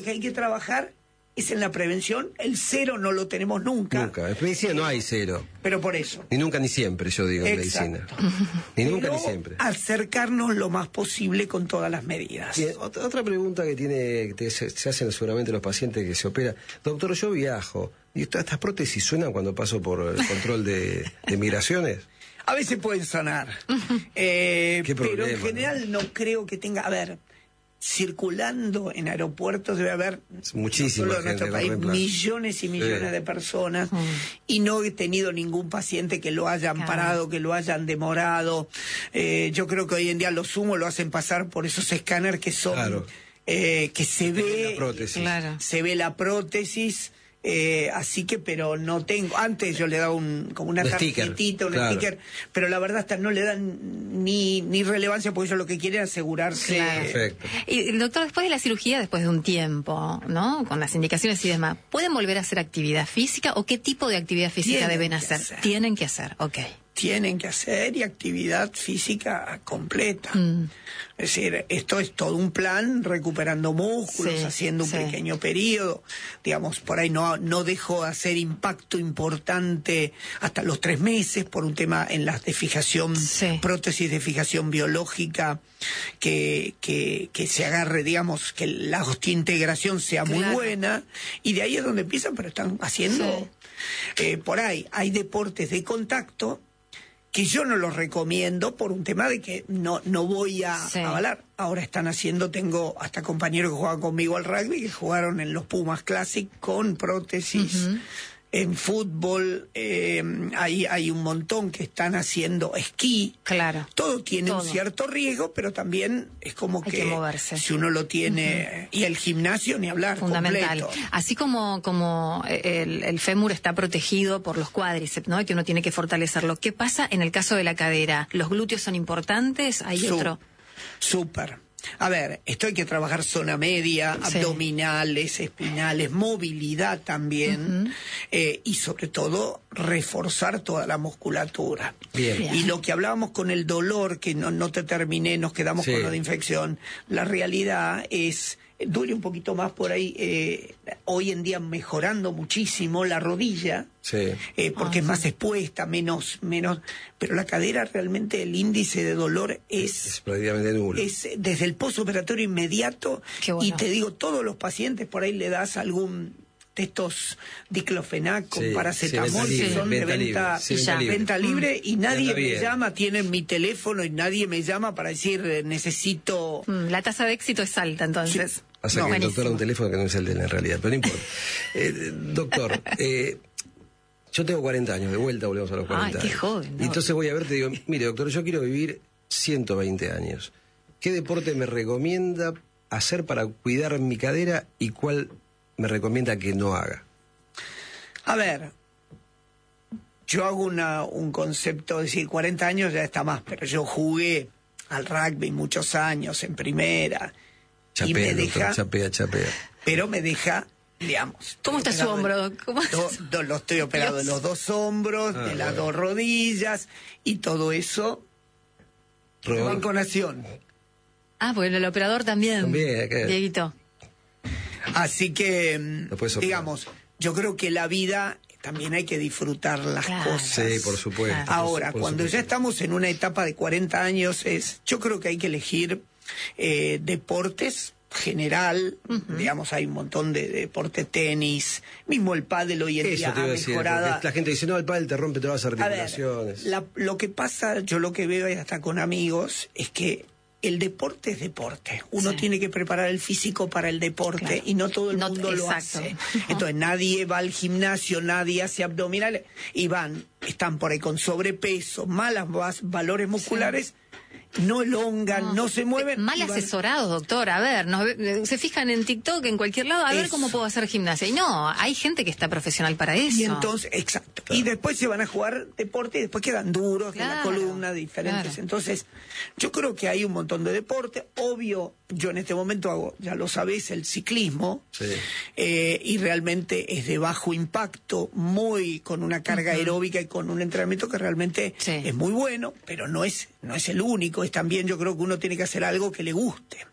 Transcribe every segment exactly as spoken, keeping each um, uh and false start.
que hay que trabajar es en la prevención. El cero no lo tenemos nunca. Nunca. En medicina no hay cero. Pero por eso. Ni nunca ni siempre, yo digo, en medicina. Ni nunca Pero ni siempre. acercarnos lo más posible con todas las medidas. Bien, otra, otra pregunta que tiene que se, se hacen seguramente los pacientes que se operan. Doctor, yo viajo. ¿Y estas, estas prótesis suenan cuando paso por el control de, de migraciones? A veces pueden sonar. eh, Qué problema, pero en general ¿no? no creo que tenga... A ver... circulando en aeropuertos debe haber muchísima no solo en gente nuestro país millones y millones sí. de personas mm. y no he tenido ningún paciente que lo hayan claro. parado, que lo hayan demorado. Eh, yo creo que hoy en día lo sumo lo hacen pasar por esos escáneres que son claro. eh, que se ve la prótesis. Claro. se ve la prótesis. Eh, así que, pero no tengo. Antes yo le daba un, como una tarjetita, un claro. sticker, pero la verdad hasta no le dan ni, ni relevancia porque ellos lo que quieren es asegurarse. Claro. Perfecto. Y doctor, después de la cirugía, después de un tiempo, ¿no? Con las indicaciones y demás, ¿pueden volver a hacer actividad física o qué tipo de actividad física Tienen deben hacer. hacer? Tienen que hacer, ok. Tienen que hacer y actividad física completa. Mm. Es decir, esto es todo un plan, recuperando músculos, sí, haciendo un sí. pequeño periodo. Digamos, por ahí no, no dejo de hacer impacto importante hasta los tres meses por un tema en las de fijación, sí. prótesis de fijación biológica, que, que, que se agarre, digamos, que la osteointegración sea claro. muy buena. Y de ahí es donde empiezan, pero están haciendo... Sí. Eh, por ahí hay deportes de contacto que yo no los recomiendo por un tema de que no no voy a sí. avalar. Ahora están haciendo, tengo hasta compañeros que juegan conmigo al rugby, que jugaron en los Pumas Classic con prótesis. Uh-huh. En fútbol eh, hay, hay un montón que están haciendo esquí. Claro. Todo tiene Todo. un cierto riesgo, pero también es como hay que, que moverse. Si uno lo tiene... Uh-huh. Y el gimnasio, ni hablar, fundamental. Completo. Así como, como el, el fémur está protegido por los cuádriceps, ¿no? Que uno tiene que fortalecerlo. ¿Qué pasa en el caso de la cadera? ¿Los glúteos son importantes? ¿Hay Su- otro? Súper. A ver, esto hay que trabajar zona media, sí. abdominales, espinales, movilidad también, uh-huh. eh, y sobre todo reforzar toda la musculatura. Bien. Bien. Y lo que hablábamos con el dolor, que no, no te terminé, nos quedamos sí. con lo de infección, la realidad es... duele un poquito más por ahí, eh, hoy en día mejorando muchísimo la rodilla, sí. eh, porque ah, es más sí. expuesta, menos, menos, pero la cadera realmente el índice de dolor es, es prácticamente nulo. Es desde el postoperatorio inmediato. Bueno. Y te digo, todos los pacientes por ahí le das algún de estos diclofenac con sí, paracetamol sí, que son venta de venta, libre, sí, venta libre, venta libre y nadie me llama, tienen mi teléfono y nadie me llama para decir eh, necesito... Mm, la tasa de éxito es alta entonces. Sí. O sea no, que buenísimo. el doctor da un teléfono que no es el de él en realidad, pero no importa. eh, doctor, eh, yo tengo cuarenta años, de vuelta volvemos a los cuarenta Ay, qué años. joven. ¿No? Y entonces voy a ver, te digo, mire doctor, yo quiero vivir ciento veinte años. ¿Qué deporte me recomienda hacer para cuidar mi cadera y cuál me recomienda que no haga? A ver, yo hago una, un concepto, es decir, cuarenta años ya está más, pero yo jugué al rugby muchos años en primera. Chapea, y me doctor, deja, chapea, chapea. Pero me deja, digamos... ¿Cómo está su hombro? ¿Cómo? Do, do, lo estoy operado Dios. de los dos hombros, ah, de las bueno. dos rodillas, y todo eso... Vacunación. Ah, bueno, el operador también. También, ¿qué? Dieguito. Así que, digamos, yo creo que la vida también hay que disfrutar las claro. cosas. Sí, por supuesto. Ahora, por cuando supuesto. ya estamos en una etapa de cuarenta años, es, yo creo que hay que elegir eh, deportes general, uh-huh. digamos, hay un montón de, de deporte, tenis, mismo el pádel hoy en Eso día te iba ha a decir, mejorado. la gente dice, no, el pádel te rompe todas las articulaciones. A ver, la, lo que pasa, yo lo que veo y hasta con amigos, es que el deporte es deporte. Uno sí. tiene que preparar el físico para el deporte claro. y no todo el no, mundo lo exacto. hace. Entonces nadie va al gimnasio, nadie hace abdominales y van, están por ahí con sobrepeso, malas valores musculares. Sí. No elongan, no, no se mueven. Mal van... asesorados, doctor. A ver, nos, se fijan en TikTok, en cualquier lado, a eso. ver cómo puedo hacer gimnasia. Y no, hay gente que está profesional para eso. Y entonces, exacto. Claro. Y después se van a jugar deporte y después quedan duros claro, de la columna, diferentes. Claro. Entonces, yo creo que hay un montón de deporte. Obvio, yo en este momento hago, ya lo sabés, el ciclismo. Sí. Eh, y realmente es de bajo impacto, muy con una carga uh-huh. aeróbica y con un entrenamiento que realmente sí. es muy bueno, pero no es, no es el único. Es también, yo creo que uno tiene que hacer algo que le guste.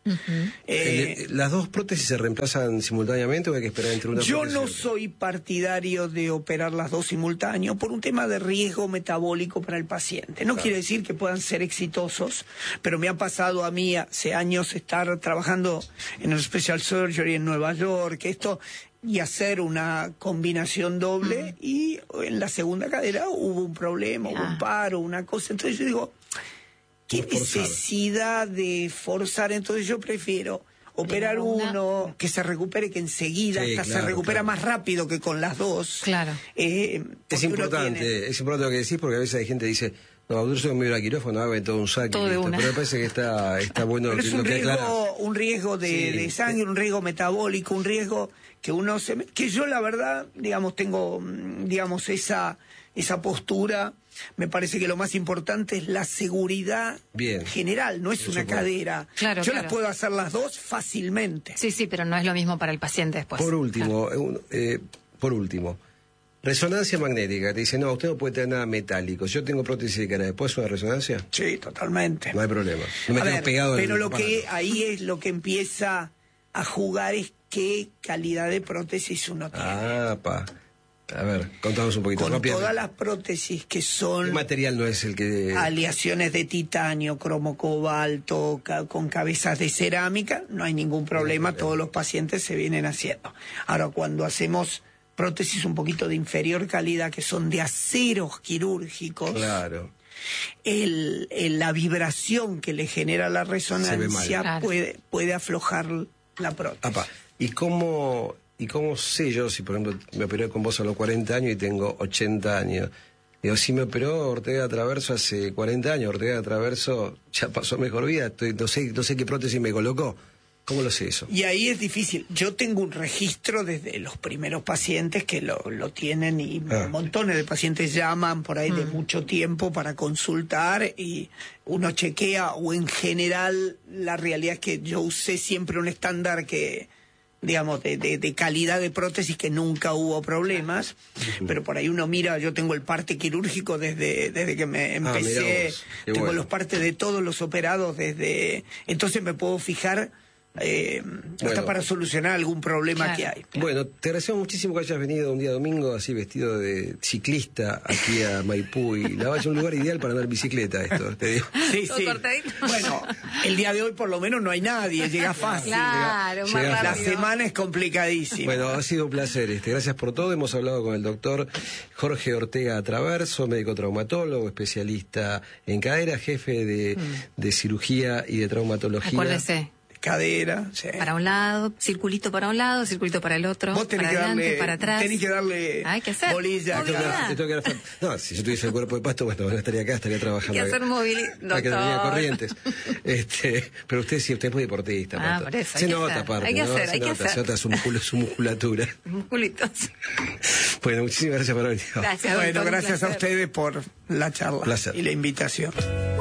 Uh-huh. eh, ¿Las dos prótesis se reemplazan simultáneamente o hay que esperar entre una yo prótesis? Yo no soy partidario de operar las dos simultáneos por un tema de riesgo metabólico para el paciente. No claro. quiere decir que puedan ser exitosos, pero me ha pasado a mí hace años estar trabajando en el Special Surgery en Nueva York, esto... y hacer una combinación doble, mm. y en la segunda cadera hubo un problema, ah. hubo un paro, una cosa. Entonces yo digo, ¿qué necesidad de forzar? Entonces yo prefiero operar uno, que se recupere, que enseguida, sí, hasta claro, se recupera claro. más rápido que con las dos. Claro. Eh, es importante, tiene... es importante lo que decís, porque a veces hay gente que dice... No, Abdurso me iba a quirófano, haga todo un saque, todo listo. Pero me parece que está, está bueno. Pero es lo un, que riesgo, un riesgo de, sí. de sangre, un riesgo metabólico, un riesgo que uno se... que yo la verdad, digamos, tengo, digamos, esa, esa postura. Me parece que lo más importante es la seguridad Bien. general, no es Eso una puede. cadera. Claro, yo claro. las puedo hacer las dos fácilmente. Sí, sí, pero no es lo mismo para el paciente después. Por último, claro. eh, por último... Resonancia magnética, te dice, no, usted no puede tener nada metálico. Yo tengo prótesis de cara, ¿después una resonancia? Sí, totalmente. No hay problema. No me a tengo ver, pegado pero en lo que ahí es lo que empieza a jugar es qué calidad de prótesis uno tiene. Ah, pa. A ver, contamos un poquito. Con rápido. Todas las prótesis que son... ¿Qué material no es el que...? Aleaciones de titanio, cromo cobalto, ca con cabezas de cerámica, no hay ningún problema, no, todos los pacientes se vienen haciendo. Ahora, cuando hacemos... prótesis un poquito de inferior calidad, que son de aceros quirúrgicos. Claro. El, el, la vibración que le genera la resonancia claro. puede, puede aflojar la prótesis. Apa. ¿Y cómo, ¿Y cómo sé yo si, por ejemplo, me operé con vos a los cuarenta años y tengo ochenta años? Digo, si me operó Ortega Traverso hace cuarenta años, Ortega Traverso ya pasó mejor vida, estoy, no sé, no sé qué prótesis me colocó. ¿Cómo lo sé eso? Y ahí es difícil. Yo tengo un registro desde los primeros pacientes que lo, lo tienen y ah. montones de pacientes llaman por ahí mm. de mucho tiempo para consultar y uno chequea, o en general la realidad es que yo usé siempre un estándar que, digamos, de, de, de calidad de prótesis, que nunca hubo problemas, uh-huh. pero por ahí uno mira, yo tengo el parte quirúrgico desde, desde que me empecé, ah, tengo bueno. los partes de todos los operados desde, entonces me puedo fijar Eh, bueno, hasta para solucionar algún problema claro, que hay. Claro. Bueno, te agradecemos muchísimo que hayas venido un día domingo así vestido de ciclista aquí a Maipú, y la vaya a un lugar ideal para andar en bicicleta, esto, te digo. Sí, sí. Bueno, el día de hoy por lo menos no hay nadie, llega fácil. Claro, llega, llega la semana es complicadísima. Bueno, ha sido un placer, este, gracias por todo. Hemos hablado con el doctor Jorge Ortega Traverso, médico traumatólogo, especialista en cadera, jefe de, mm. de cirugía y de traumatología. Acuérdese. Cadera, sí. Para un lado, circulito para un lado, circulito para el otro. Vos tenés para que adelante, darle, para atrás. Tenés que darle Hay que hacer bolilla. Movilidad. No, si yo tuviese el cuerpo de pasto, bueno, no estaría acá, estaría trabajando. Hay que hacer movilidad. Para que no tenía corrientes. Este, pero usted sí, usted es muy deportista. Ah, por eso, se hay nota, que aparte. Hay que ¿no? hacer, se hay nota, que hacer. Se nota su, muscul su musculatura. Musculitos. Bueno, muchísimas gracias por haber venido. Gracias. Bueno, gracias a ustedes por la charla Placer. y la invitación.